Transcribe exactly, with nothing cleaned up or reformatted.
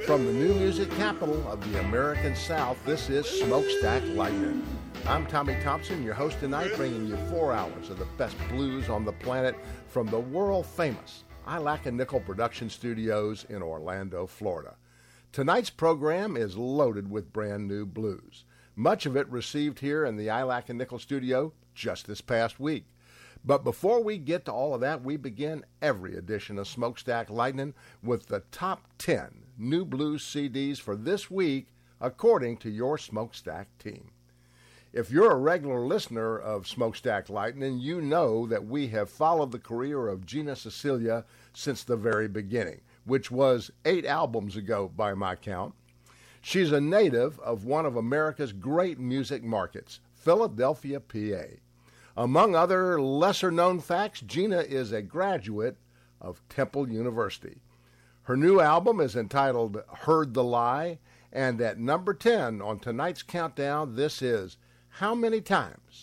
From the new music capital of the American South, this is Smokestack Lightning. I'm Tommy Thompson, your host tonight, bringing you four hours of the best blues on the planet from the world-famous I Lack a Nickel Production Studios in Orlando, Florida. Tonight's program is loaded with brand new blues. Much of it received here in the I Lack a Nickel studio just this past week. But before we get to all of that, we begin every edition of Smokestack Lightning with the top ten new blues C Ds for this week, according to your Smokestack team. If you're a regular listener of Smokestack Lightning, you know that we have followed the career of Gina Cecilia since the very beginning, which was eight albums ago by my count. She's a native of one of America's great music markets, Philadelphia, P A. Among other lesser-known facts, Gina is a graduate of Temple University. Her new album is entitled Heard the Lie, and at number ten on tonight's countdown, this is How Many Times